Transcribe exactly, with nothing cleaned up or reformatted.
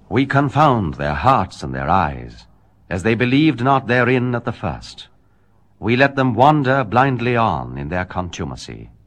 We confound their hearts and their eyes, as they believed not therein at the first. We let them wander blindly on in their contumacy.